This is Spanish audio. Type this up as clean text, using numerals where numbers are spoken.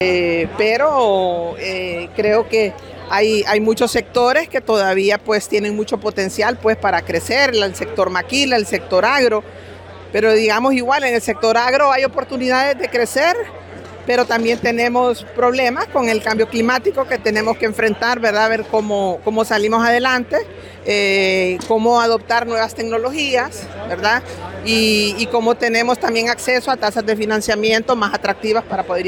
Pero creo que hay muchos sectores que todavía pues tienen mucho potencial pues para crecer, el sector maquila, el sector agro, pero digamos igual en el sector agro hay oportunidades de crecer, pero también tenemos problemas con el cambio climático que tenemos que enfrentar, ¿verdad? A ver cómo salimos adelante, cómo adoptar nuevas tecnologías, ¿verdad? Y cómo tenemos también acceso a tasas de financiamiento más atractivas para poder